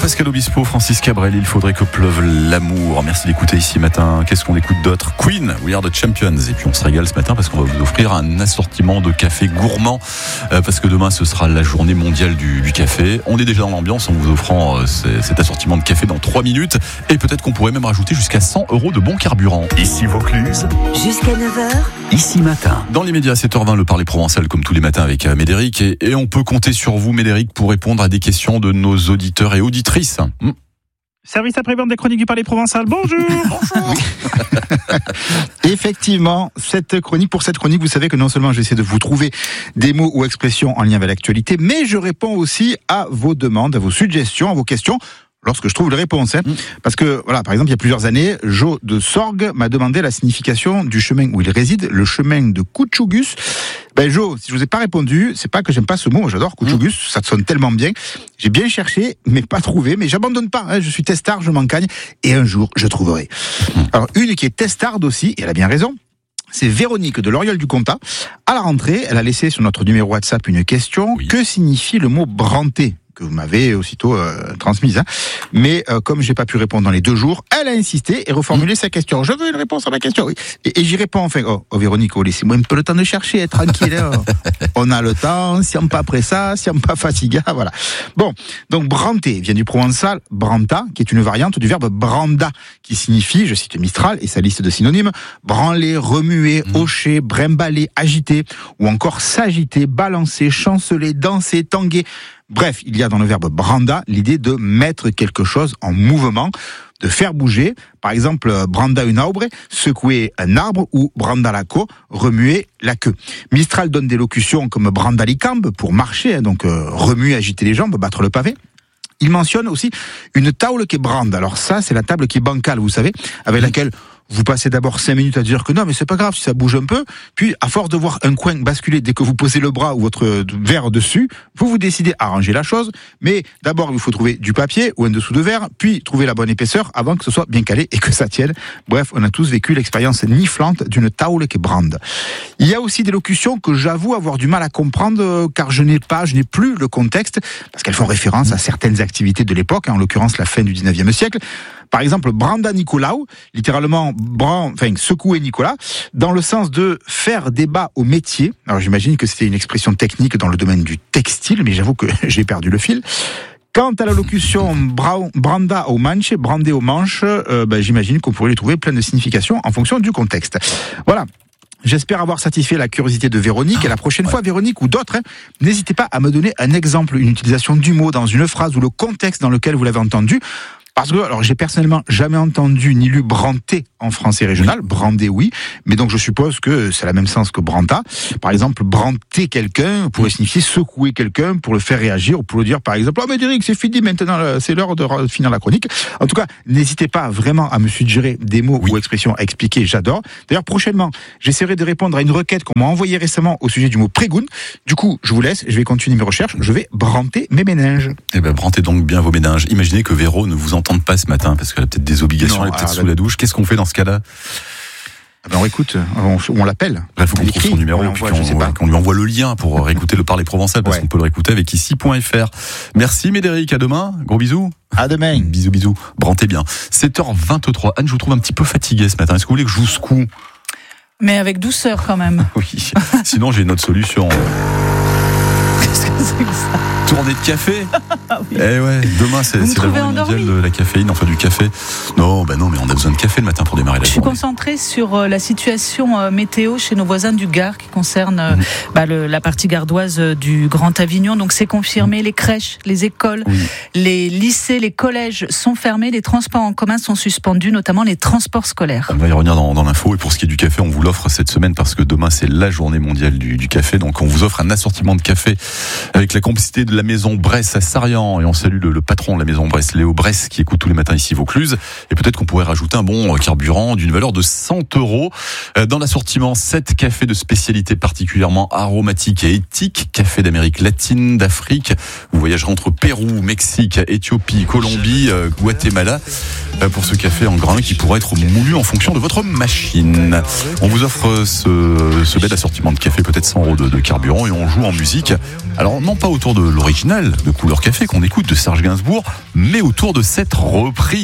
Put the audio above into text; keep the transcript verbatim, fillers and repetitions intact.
Pascal Obispo, Francis Cabrel, il faudrait que pleuve l'amour. Merci d'écouter ici matin. Qu'est-ce qu'on écoute d'autre? Queen, We Are the Champions. Et puis on se régale ce matin parce qu'on va vous offrir un assortiment de café gourmand. Euh, parce que demain ce sera la journée mondiale du, du café. On est déjà dans l'ambiance en vous offrant euh, cet assortiment de café dans trois minutes. Et peut-être qu'on pourrait même rajouter jusqu'à cent euros de bon carburant. Ici Vaucluse. Jusqu'à neuf heures. Ici matin. Dans l'immédiat, sept heures vingt, le parler provençal comme tous les matins avec euh, Médéric. Et, et on peut compter sur vous, Médéric, pour répondre à des questions de nos auditeurs et auditrices. Mmh. Service après-vente des chroniques du Parler Provençal, bonjour. Bonjour. Effectivement, cette chronique, pour cette chronique, vous savez que non seulement j'essaie de vous trouver des mots ou expressions en lien avec l'actualité, mais je réponds aussi à vos demandes, à vos suggestions, à vos questions, lorsque je trouve les réponses. Hein. Mmh. Parce que, voilà, par exemple, il y a plusieurs années, Jo de Sorgue m'a demandé la signification du chemin où il réside, le chemin de Couchougus. Ben Jo, si je vous ai pas répondu, c'est pas que j'aime pas ce mot, j'adore Couchougus, mmh. ça te sonne tellement bien. J'ai bien cherché, mais pas trouvé, mais j'abandonne pas, hein, je suis testard, je m'encagne, et un jour, je trouverai. Mmh. Alors, une qui est testarde aussi, et elle a bien raison, c'est Véronique de l'Oriol-du-Comtat. À la rentrée, elle a laissé sur notre numéro WhatsApp une question. Oui. Que signifie le mot branté ? Que vous m'avez aussitôt euh, transmise. Hein. Mais euh, comme j'ai pas pu répondre dans les deux jours, elle a insisté et reformulé mmh. sa question. Je veux une réponse à ma question. Oui. Et, et j'y réponds enfin. Oh, oh Véronique, oh, laissez-moi un peu le temps de chercher, être tranquille. Hein. On a le temps, si on pas après ça, si on pas fatigué, voilà. Bon, donc branté vient du provençal branta, qui est une variante du verbe branda, qui signifie, je cite Mistral et sa liste de synonymes, branler, remuer, mmh. hocher, brimbaler, agiter, ou encore s'agiter, balancer, chanceler, danser, tanguer. Bref, il y a dans le verbe branda l'idée de mettre quelque chose en mouvement, de faire bouger. Par exemple, branda une arbre, secouer un arbre, ou branda la queue, remuer la queue. Mistral donne des locutions comme branda l'icambe pour marcher, donc euh, remuer, agiter les jambes, battre le pavé. Il mentionne aussi une table qui est brande. Alors ça, c'est la table qui est bancale, vous savez, avec laquelle vous passez d'abord cinq minutes à dire que non, mais c'est pas grave si ça bouge un peu. Puis, à force de voir un coin basculer dès que vous posez le bras ou votre verre dessus, vous vous décidez à arranger la chose. Mais d'abord, il faut trouver du papier ou un dessous de verre, puis trouver la bonne épaisseur avant que ce soit bien calé et que ça tienne. Bref, on a tous vécu l'expérience niflante d'une table qui est brande. Il y a aussi des locutions que j'avoue avoir du mal à comprendre car je n'ai pas, je n'ai plus le contexte parce qu'elles font référence à certaines activités de l'époque, en l'occurrence la fin du dix-neuvième siècle. Par exemple, branda Nicolaou, littéralement bran, enfin secouer Nicolas, dans le sens de faire débat au métier. Alors j'imagine que c'était une expression technique dans le domaine du textile, mais j'avoue que j'ai perdu le fil. Quant à la locution branda au manche, brander au manche, euh, ben, j'imagine qu'on pourrait lui trouver plein de significations en fonction du contexte. Voilà. J'espère avoir satisfait la curiosité de Véronique. Et la prochaine fois, Véronique ou d'autres, hein, n'hésitez pas à me donner un exemple, une utilisation du mot dans une phrase ou le contexte dans lequel vous l'avez entendu. Parce que, alors, j'ai personnellement jamais entendu ni lu branter en français régional. Oui. Brander, oui. Mais donc, je suppose que c'est la même sens que branta. Par exemple, branter quelqu'un pourrait signifier secouer quelqu'un pour le faire réagir ou pour le dire, par exemple, oh, mais Derek, c'est fini maintenant, c'est l'heure de finir la chronique. En tout cas, n'hésitez pas vraiment à me suggérer des mots oui. ou expressions à expliquer. J'adore. D'ailleurs, prochainement, j'essaierai de répondre à une requête qu'on m'a envoyée récemment au sujet du mot prégoun. Du coup, je vous laisse. Je vais continuer mes recherches. Je vais branter mes méninges. Eh ben, brantez donc bien vos méninges. Imaginez que Véro ne vous entende pas ce matin parce qu'elle a peut-être des obligations, non, elle est peut-être sous la douche. Qu'est-ce qu'on fait dans ce cas-là? Ben on écoute, on, on l'appelle. Il faut qu'on trouve son numéro et puis qu'on, ouais, qu'on lui envoie le lien pour réécouter le Parler Provençal parce ouais. qu'on peut le réécouter avec ici point f r. Merci Médéric, à demain. Gros bisous. À demain. Bisous, bisous. Brantez bien. sept heures vingt-trois. Anne, je vous trouve un petit peu fatigué ce matin. Est-ce que vous voulez que je vous secoue? Mais avec douceur quand même. Oui. Sinon, j'ai une autre solution. Qu'est-ce que c'est que ça? Tournée de café. Ah oui. Eh ouais, demain c'est, c'est la journée mondiale de la caféine, enfin du café. Non, bah non, mais on a besoin de café le matin pour démarrer la Je journée. Je suis concentrée sur euh, la situation euh, météo chez nos voisins du Gard qui concerne euh, mmh. bah, le, la partie gardoise euh, du Grand Avignon. Donc c'est confirmé, mmh. les crèches, les écoles, oui. les lycées, les collèges sont fermés, les transports en commun sont suspendus, notamment les transports scolaires. On va y revenir dans, dans l'info. Et pour ce qui est du café, on vous l'offre cette semaine parce que demain c'est la journée mondiale du, du café. Donc on vous offre un assortiment de café avec la complicité de la maison Bresse à Sarian. Et on salue le, le patron de la maison Bresse, Léo Bresse, qui écoute tous les matins ici Vaucluse. Et peut-être qu'on pourrait rajouter un bon carburant d'une valeur de cent euros. Dans l'assortiment, sept cafés de spécialité particulièrement aromatiques et éthiques. Café d'Amérique latine, d'Afrique. Vous voyagerez entre Pérou, Mexique, Éthiopie, Colombie, Guatemala. Pour ce café en grains qui pourra être moulu en fonction de votre machine. On vous offre ce, ce bel assortiment de café, peut-être cent euros de, de carburant. Et on joue en musique Alors non pas autour de l'original de Couleur Café qu'on écoute de Serge Gainsbourg, mais autour de cette reprise.